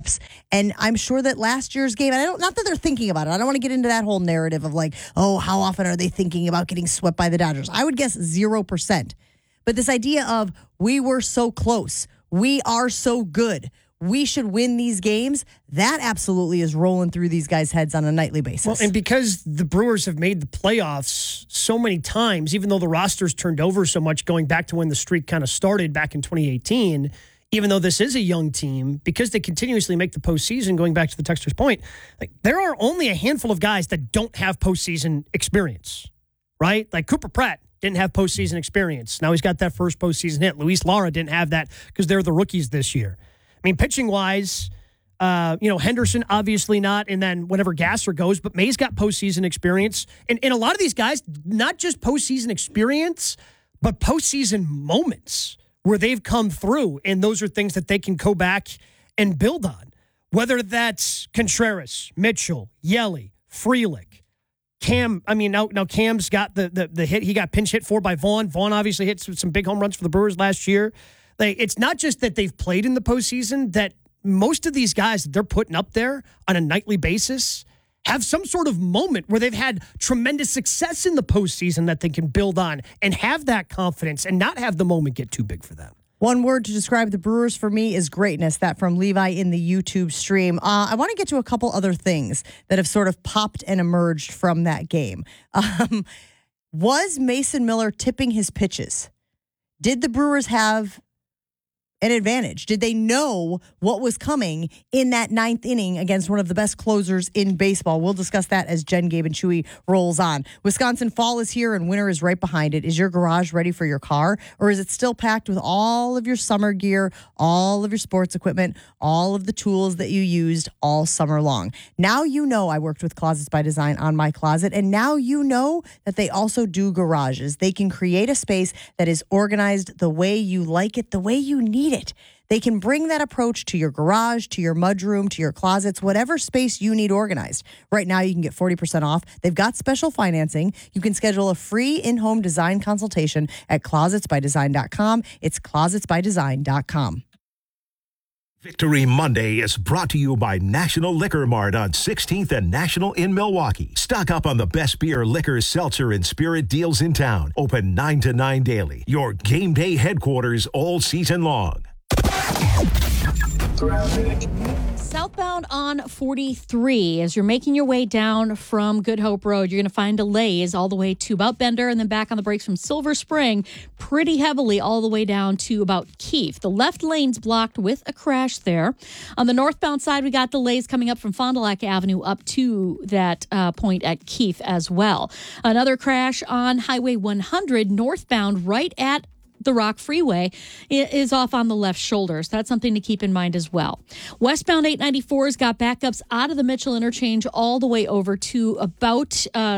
playoffs. And I'm sure that last year's game, and not that they're thinking about it. I don't want to get into that whole narrative of like, oh, how often are they thinking about getting swept by the Dodgers? I would guess 0%. But this idea of we were so close, we are so good, we should win these games, that absolutely is rolling through these guys' heads on a nightly basis. Well, and because the Brewers have made the playoffs so many times, even though the roster's turned over so much going back to when the streak kind of started back in 2018, even though this is a young team, because they continuously make the postseason, going back to the texter's point, like there are only a handful of guys that don't have postseason experience, right? Like Cooper Pratt didn't have postseason experience. Now he's got that first postseason hit. Luis Lara didn't have that because they're the rookies this year. I mean, pitching-wise, Henderson obviously not, and then whenever Gasser goes, but May's got postseason experience. And a lot of these guys, not just postseason experience, but postseason moments where they've come through, and those are things that they can go back and build on. Whether that's Contreras, Mitchell, Yelly, Frelick, Cam. I mean, now Cam's got the hit. He got pinch hit for by Vaughn. Vaughn obviously hit some big home runs for the Brewers last year. Like, it's not just that they've played in the postseason, that most of these guys that they're putting up there on a nightly basis have some sort of moment where they've had tremendous success in the postseason that they can build on and have that confidence and not have the moment get too big for them. One word to describe the Brewers for me is greatness, that from Levi in the YouTube stream. I want to get to a couple other things that have sort of popped and emerged from that game. Was Mason Miller tipping his pitches? Did the Brewers have an advantage? Did they know what was coming in that ninth inning against one of the best closers in baseball? We'll discuss that as Jen, Gabe, and Chewy rolls on. Wisconsin fall is here and winter is right behind it. Is your garage ready for your car, or is it still packed with all of your summer gear, all of your sports equipment, all of the tools that you used all summer long? Now you know I worked with Closets by Design on my closet, and now you know that they also do garages. They can create a space that is organized the way you like it, the way you need it. They can bring that approach to your garage, to your mudroom, to your closets, whatever space you need organized. Right now, you can get 40% off. They've got special financing. You can schedule a free in-home design consultation at closetsbydesign.com. It's closetsbydesign.com. Victory Monday is brought to you by National Liquor Mart on 16th and National in Milwaukee. Stock up on the best beer, liquor, seltzer, and spirit deals in town. Open 9 to 9 daily. Your game day headquarters all season long. Southbound on 43, as you're making your way down from Good Hope Road, you're going to find delays all the way to about Bender and then back on the brakes from Silver Spring pretty heavily all the way down to about Keefe. The left lane's blocked with a crash there. On the northbound side, we got delays coming up from Fond du Lac Avenue up to that point at Keefe as well. Another crash on Highway 100 northbound right at the Rock Freeway is off on the left shoulder. So that's something to keep in mind as well. Westbound 894's got backups out of the Mitchell interchange all the way over to about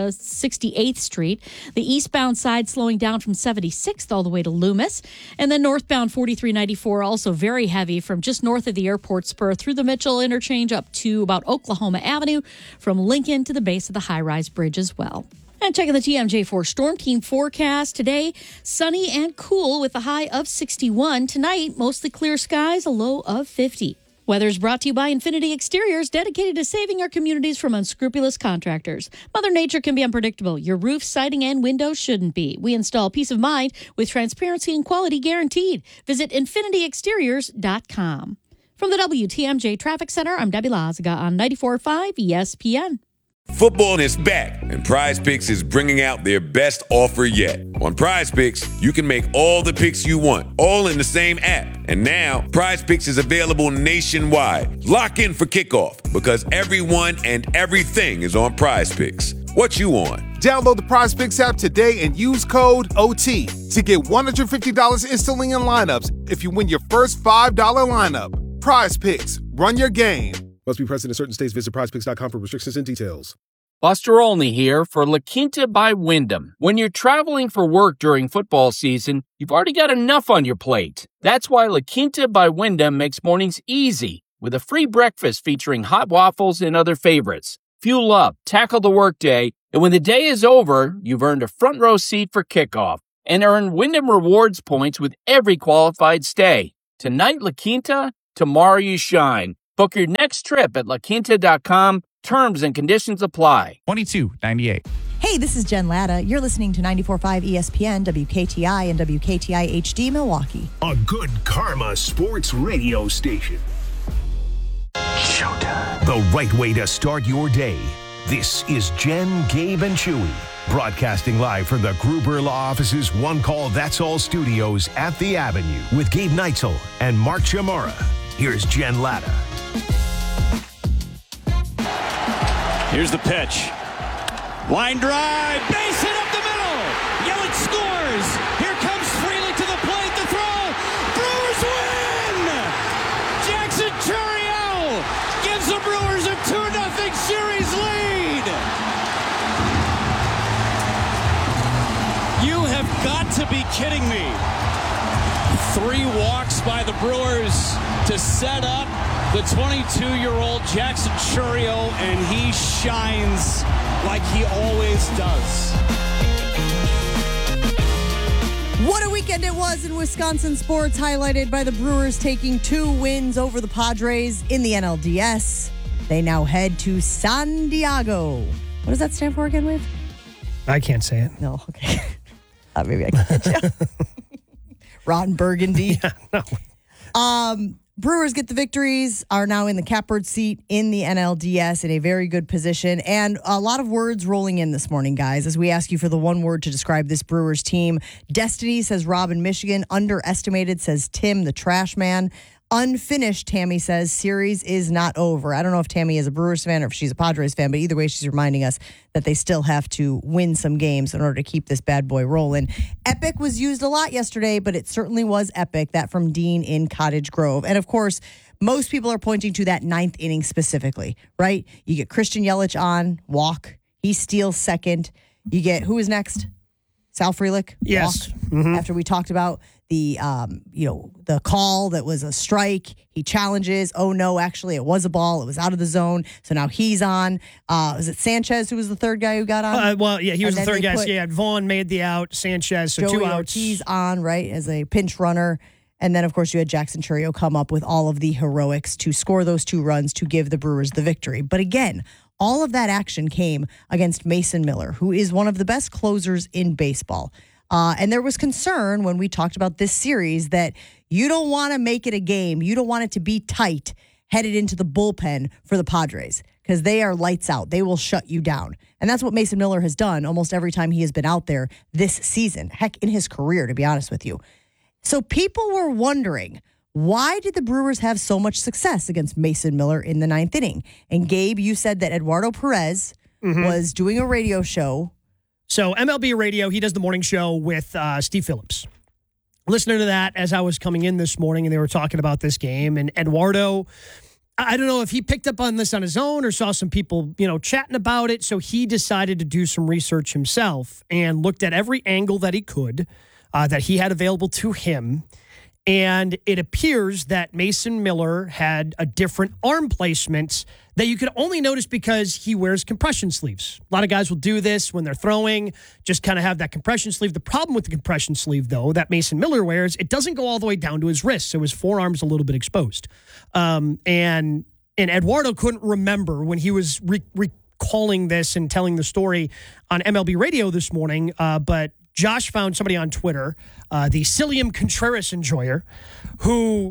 68th Street. The eastbound side slowing down from 76th all the way to Loomis. And then northbound 4394 also very heavy from just north of the airport spur through the Mitchell interchange up to about Oklahoma Avenue, from Lincoln to the base of the high-rise bridge as well. And checking the TMJ4 Storm Team forecast. Today, sunny and cool with a high of 61. Tonight, mostly clear skies, a low of 50. Weather is brought to you by Infinity Exteriors, dedicated to saving our communities from unscrupulous contractors. Mother Nature can be unpredictable. Your roof, siding, and windows shouldn't be. We install peace of mind with transparency and quality guaranteed. Visit infinityexteriors.com. From the WTMJ Traffic Center, I'm Debbie Lazaga on 94.5 ESPN. Football is back, and Prize Picks is bringing out their best offer yet. On Prize Picks, you can make all the picks you want, all in the same app. And now, Prize Picks is available nationwide. Lock in for kickoff, because everyone and everything is on Prize Picks. What you on? Download the Prize Picks app today and use code OT to get $150 instantly in lineups if you win your first $5 lineup. Prize Picks. Run your game. Must be present in certain states. Visit prizepicks.com for restrictions and details. Buster Olney here for La Quinta by Wyndham. When you're traveling for work during football season, you've already got enough on your plate. That's why La Quinta by Wyndham makes mornings easy with a free breakfast featuring hot waffles and other favorites. Fuel up, tackle the workday, and when the day is over, you've earned a front row seat for kickoff and earn Wyndham Rewards points with every qualified stay. Tonight, La Quinta, tomorrow you shine. Book your next trip at laquinta.com. Terms and conditions apply. $22.98. Hey, this is Jen Latta. You're listening to 94.5 ESPN, WKTI, and WKTI HD Milwaukee. A good karma sports radio station. Showtime. The right way to start your day. This is Jen, Gabe, and Chewy. Broadcasting live from the Gruber Law Office's One Call That's All studios at the Avenue with Gabe Neitzel and Mark Chamora. Here's Jen Latta. Here's the pitch. Line drive. Base hit up the middle. Yelich scores. Here comes Frelick to the plate. The throw. Brewers win. Jackson Chourio gives the Brewers a 2-0 series lead. You have got to be kidding me. 3 walks by the Brewers to set up the 22-year-old Jackson Chourio, and he shines like he always does. What a weekend it was in Wisconsin sports, highlighted by the Brewers taking 2 wins over the Padres in the NLDS. They now head to San Diego. What does that stand for again, Liv? I can't say it. No, okay. Maybe I can get you. Ron Burgundy. Yeah, no. Brewers get the victories, are now in the catbird seat in the NLDS in a very good position. And a lot of words rolling in this morning, guys, as we ask you for the one word to describe this Brewers team. Destiny, says Rob in Michigan. Underestimated, says Tim, the trash man. Unfinished, Tammy says, series is not over. I don't know if Tammy is a Brewers fan or if she's a Padres fan, but either way, she's reminding us that they still have to win some games in order to keep this bad boy rolling. Epic was used a lot yesterday, but it certainly was epic. That from Dean in Cottage Grove. And of course, most people are pointing to that 9th inning specifically, right? You get Christian Yelich on, walk. He steals second. You get, who is next? Sal Frelick? Yes. Mm-hmm. After we talked about the the call that was a strike, he challenges. Oh no, actually it was a ball. It was out of the zone. So now he's on. Was it Sanchez who was the third guy who got on? He was the third guy. So yeah, Vaughn made the out. Sanchez, so Joey 2 outs. Ortiz on, right, as a pinch runner. And then, of course, you had Jackson Chourio come up with all of the heroics to score those 2 runs to give the Brewers the victory. But again, all of that action came against Mason Miller, who is one of the best closers in baseball. And there was concern when we talked about this series that you don't want to make it a game. You don't want it to be tight headed into the bullpen for the Padres because they are lights out. They will shut you down. And that's what Mason Miller has done almost every time he has been out there this season. Heck, in his career, to be honest with you. So people were wondering, why did the Brewers have so much success against Mason Miller in the 9th inning? And Gabe, you said that Eduardo Perez was doing a radio show. So MLB Radio, he does the morning show with Steve Phillips. Listening to that as I was coming in this morning, and they were talking about this game. And Eduardo, I don't know if he picked up on this on his own or saw some people, chatting about it. So he decided to do some research himself and looked at every angle that he could, that he had available to him. And it appears that Mason Miller had a different arm placement that you could only notice because he wears compression sleeves. A lot of guys will do this when they're throwing, just kind of have that compression sleeve. The problem with the compression sleeve, though, that Mason Miller wears, it doesn't go all the way down to his wrist, so his forearm's a little bit exposed. And Eduardo couldn't remember when he was recalling this and telling the story on MLB Radio this morning, but Josh found somebody on Twitter, the Cilium Contreras enjoyer, who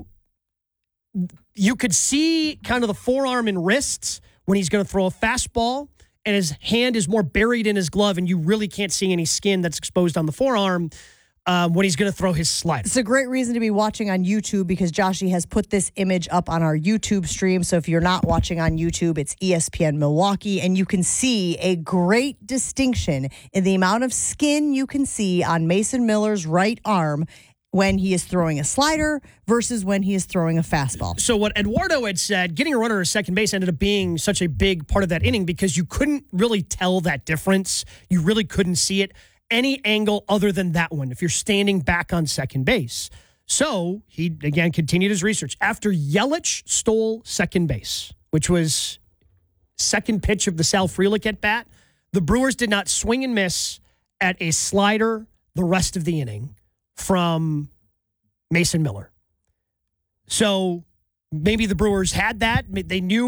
you could see kind of the forearm and wrists when he's going to throw a fastball, and his hand is more buried in his glove, and you really can't see any skin that's exposed on the forearm when he's going to throw his slider. It's a great reason to be watching on YouTube because Joshy has put this image up on our YouTube stream. So if you're not watching on YouTube, it's ESPN Milwaukee, and you can see a great distinction in the amount of skin you can see on Mason Miller's right arm when he is throwing a slider versus when he is throwing a fastball. So what Eduardo had said, getting a runner at second base ended up being such a big part of that inning because you couldn't really tell that difference. You really couldn't see it any angle other than that one if you're standing back on second base. So he, again, continued his research. After Yelich stole second base, which was second pitch of the Sal Frelick at bat, the Brewers did not swing and miss at a slider the rest of the inning from Mason Miller. So maybe the Brewers had that. They knew